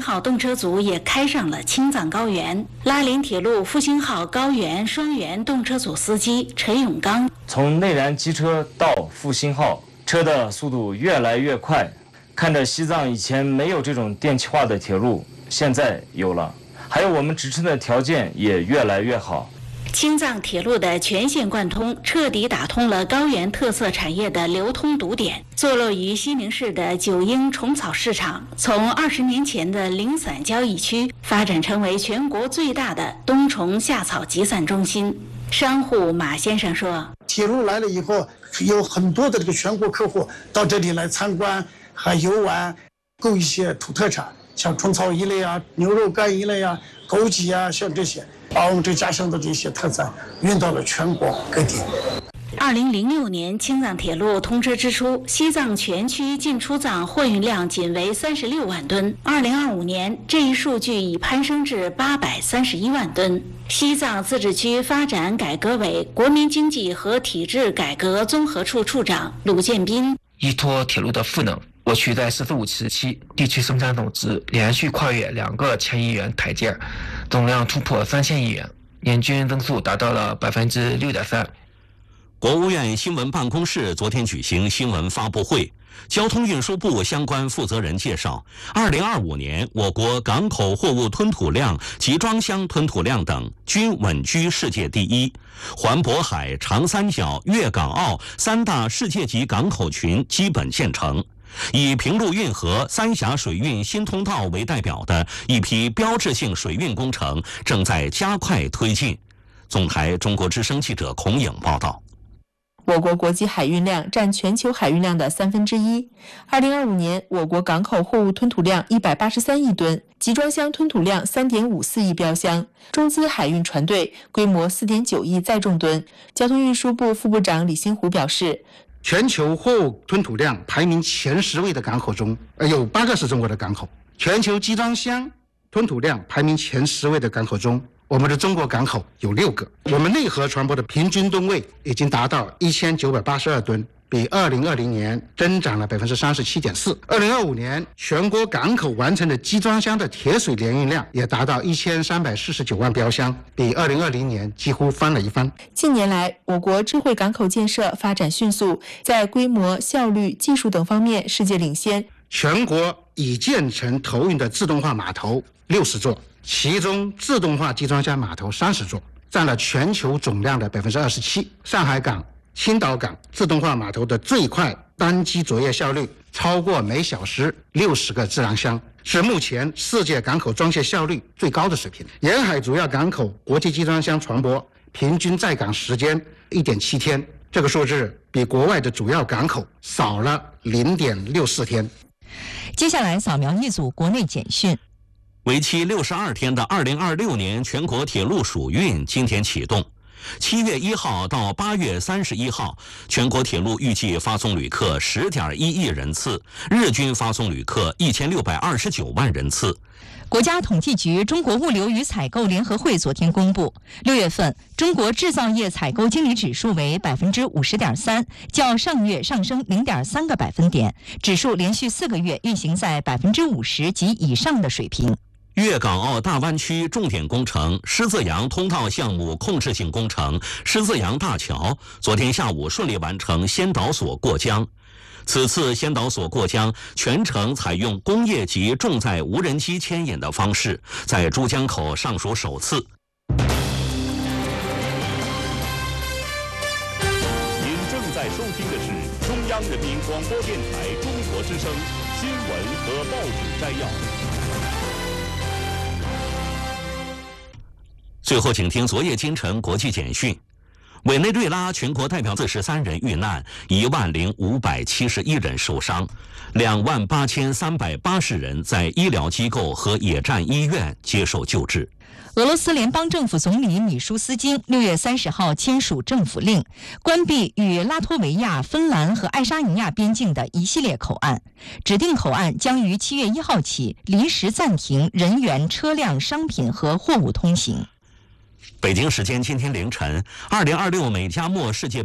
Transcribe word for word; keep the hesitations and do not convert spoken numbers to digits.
号动车组也开上了青藏高原。拉林铁路复兴号高原双元动车组司机陈永刚， 从内燃机车到复兴号，车的速度越来越快。看着西藏以前没有这种电气化的铁路，现在有了，还有我们支撑的条件也越来越好。 青藏铁路的全线贯通，彻底打通了高原特色产业的流通堵点。坐落于西宁市的九英虫草市场，从二十年前的零散交易区，发展成为全国最大的冬虫夏草集散中心。商户马先生说：“ 铁路来了以后，有很多的这个全国客户到这里来参观，还游玩，购一些土特产，像虫草一类啊、牛肉干一类啊、枸杞啊，像这些。”把我们这家乡的这些特产运到了全国各地。 二零零六年青藏铁路通车之初，西藏全区进出藏货运量仅为三十六万吨。二零二五年，这一数据已攀升至八百三十一万吨。西藏自治区发展改革委国民经济和体制改革综合处处长鲁建斌： 依托铁路的赋能，我区在“十四五”时期地区生产总值连续跨越两个千亿元台阶，总量突破三千亿元，年均增速达到了百分之六点三。 国务院新闻办公室昨天举行新闻发布会，交通运输部相关负责人介绍，二零二五年我国港口货物吞吐量、集装箱吞吐量等均稳居世界第一，环渤海、长三角、粤港澳三大世界级港口群基本建成。以平陆运河、三峡水运新通道为代表的一批标志性水运工程正在加快推进。总台中国之声记者孔颖报道。 我国国际海运量占全球海运量的三分之一。二零二五年，我国港口货物吞吐量一百八十三亿吨，集装箱吞吐量三点五四亿标箱，中资海运船队规模四点九亿载重吨。交通运输部副部长李新湖表示， 全球货物吞吐量排名前十位的港口中，呃，有八个是中国的港口。全球集装箱吞吐量排名前十位的港口中，我们的中国港口有六个。我们内河船舶的平均吨位已经达到一千九百八十二吨，比二零二零年增长了百分之三十七点四。二零二五年，全国港口完成的集装箱的铁水联运量也达到一千三百四十九万标箱，比二零二零年几乎翻了一番。 近年来，我国智慧港口建设发展迅速，在规模、效率、技术等方面世界领先。 全国已建成投运的自动化码头六十座，其中自动化集装箱码头三十座，占了全球总量的百分之二十七。上海港、青岛港自动化码头的最快单机作业效率超过每小时六十个自然箱，是目前世界港口装卸效率最高的水平。沿海主要港口国际集装箱船舶平均在港时间 一点七天，这个数字比国外的主要港口少了 零点六四天。 接下来扫描一组国内简讯。 为期六十二天的二零二六年全国铁路暑运今天启动。七月一号到八月三十一号，全国铁路预计发送旅客十点一亿人次，日均发送旅客一千六百二十九万人次。 国家统计局中国物流与采购联合会昨天公布，六月份中国制造业采购经理指数为百分之五十点三，较上月上升零点三个百分点，指数连续四个月运行在百分之五十及以上的水平。 粤港澳大湾区重点工程狮子洋通道项目控制性工程狮子洋大桥昨天下午顺利完成先导索过江。此次先导索过江全程采用工业级重载无人机牵引的方式，在珠江口尚属首次。 您正在收听的是中央人民广播电台中国之声新闻和报纸摘要。 最后，请听昨夜今晨国际简讯。委内瑞拉全国代表四十三人遇难，一万零五百七十一人受伤，两万八千三百八十人在医疗机构和野战医院接受救治。 俄罗斯联邦政府总理米舒斯金六月三十号签署政府令，关闭与拉脱维亚、芬兰和爱沙尼亚边境的一系列口岸，指定口岸将于七月一号起临时暂停人员、车辆、商品和货物通行。 北京时间今天凌晨，二零二六美加墨世界